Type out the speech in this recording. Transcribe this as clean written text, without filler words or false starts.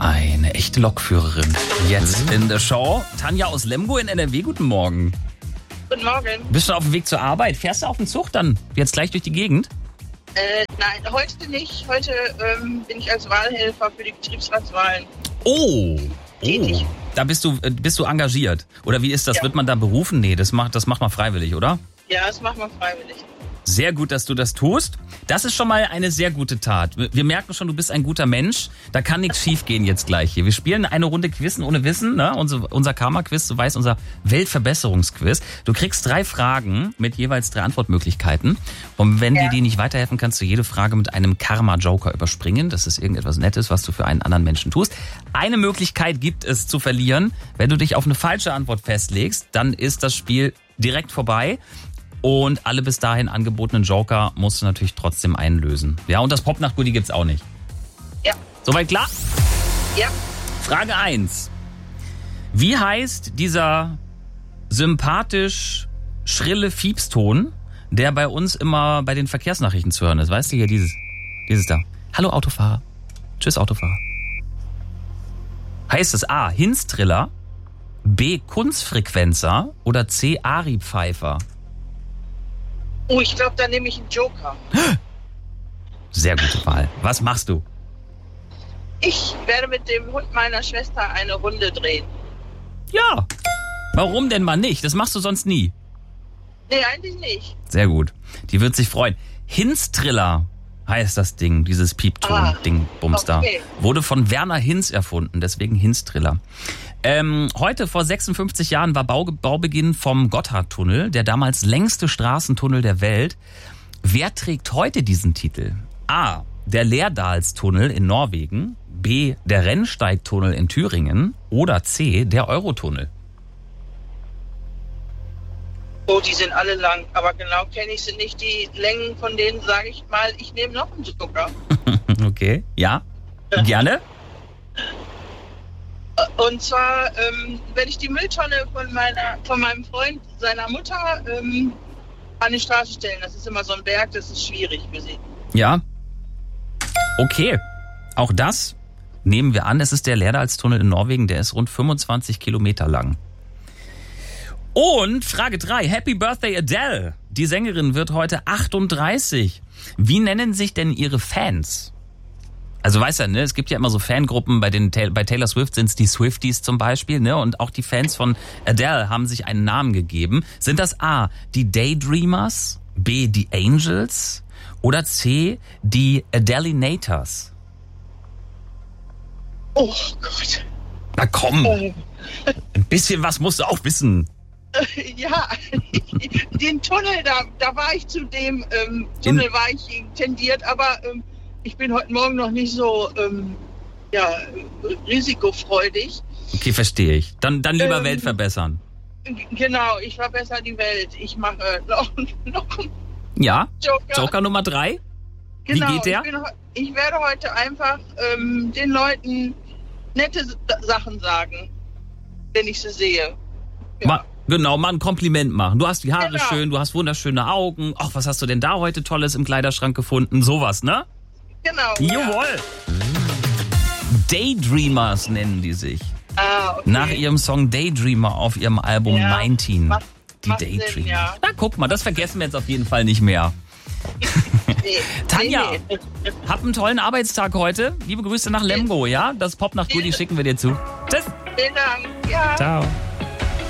Eine echte Lokführerin. Jetzt in der Show. Tanja aus Lemgo in NRW, guten Morgen. Guten Morgen. Bist du auf dem Weg zur Arbeit? Fährst du auf dem Zug dann jetzt gleich durch die Gegend? Nein, heute nicht. Heute bin ich als Wahlhelfer für die Betriebsratswahlen tätig. Da bist du engagiert. Oder wie ist das? Ja. Wird man da berufen? Nee, das macht man freiwillig, oder? Ja, das machen wir freiwillig. Sehr gut, dass du das tust. Das ist schon mal eine sehr gute Tat. Wir merken schon, du bist ein guter Mensch. Da kann nichts schiefgehen jetzt gleich hier. Wir spielen eine Runde Quizzen ohne Wissen, ne? Unser Karma-Quiz, du weißt, unser Weltverbesserungsquiz. Du kriegst 3 Fragen mit jeweils 3 Antwortmöglichkeiten. Und wenn dir die nicht weiterhelfen, kannst du jede Frage mit einem Karma-Joker überspringen. Das ist irgendetwas Nettes, was du für einen anderen Menschen tust. Eine Möglichkeit gibt es zu verlieren. Wenn du dich auf eine falsche Antwort festlegst, dann ist das Spiel direkt vorbei. Und alle bis dahin angebotenen Joker musst du natürlich trotzdem einlösen. Ja, und das Popnacht-Goodie gibt's auch nicht. Ja. Soweit klar? Ja. Frage 1. Wie heißt dieser sympathisch schrille Fiepston, der bei uns immer bei den Verkehrsnachrichten zu hören ist? Weißt du hier, dieses da. Hallo Autofahrer. Tschüss Autofahrer. Heißt es A. Hinstriller, B. Kunstfrequenzer oder C. Ari-Pfeifer? Oh, ich glaube, da nehme ich einen Joker. Sehr gute Wahl. Was machst du? Ich werde mit dem Hund meiner Schwester eine Runde drehen. Ja. Warum denn mal nicht? Das machst du sonst nie. Nee, eigentlich nicht. Sehr gut. Die wird sich freuen. Hinstriller heißt das Ding, dieses Piepton-Ding, Bumster. Okay. Wurde von Werner Hinz erfunden, deswegen Hinstriller. Heute vor 56 Jahren war Baubeginn vom Gotthardtunnel, der damals längste Straßentunnel der Welt. Wer trägt heute diesen Titel? A. Der Lärdalstunnel in Norwegen, B. Der Rennsteigtunnel in Thüringen oder C. Der Eurotunnel? Oh, die sind alle lang, aber genau kenne ich sie nicht. Die Längen von denen sage ich mal, ich nehme noch einen Joker. Okay, ja, gerne. Und zwar werde ich die Mülltonne von meinem Freund, seiner Mutter, an die Straße stellen. Das ist immer so ein Berg, das ist schwierig für sie. Ja, okay. Auch das nehmen wir an. Es ist der Lärdalstunnel in Norwegen, der ist rund 25 Kilometer lang. Und Frage 3, Happy Birthday Adele. Die Sängerin wird heute 38. Wie nennen sich denn ihre Fans? Also weißt du, ne, es gibt ja immer so Fangruppen, bei Taylor Swift sind es die Swifties zum Beispiel, ne, und auch die Fans von Adele haben sich einen Namen gegeben. Sind das A, die Daydreamers, B, die Angels oder C, die Adelinators? Oh Gott. Na komm, ein bisschen was musst du auch wissen. Ja, den Tunnel, da war ich zu dem Tunnel war ich tendiert, aber ich bin heute Morgen noch nicht so risikofreudig. Okay, verstehe ich. Dann lieber Welt verbessern. Genau, ich verbessere die Welt. Ich mache noch Ja, Joker. Joker Nummer 3. Genau, wie geht der? Ich werde heute einfach den Leuten nette Sachen sagen, wenn ich sie sehe. Ja. Genau, mal ein Kompliment machen. Du hast die Haare Genau. schön, du hast wunderschöne Augen. Ach, was hast du denn da heute Tolles im Kleiderschrank gefunden? Sowas, ne? Genau. Jawohl. Daydreamers nennen die sich. Ah, okay. Nach ihrem Song Daydreamer auf ihrem Album 19. Macht Sinn, Daydreamers. ja. Na, guck mal, das vergessen wir jetzt auf jeden Fall nicht mehr. Nee. Tanja, Nee. hab einen tollen Arbeitstag heute. Liebe Grüße nach Lemgo, ja? Das Popnacht-Goodie schicken wir dir zu. Tschüss. Vielen Dank. Ja. Ciao.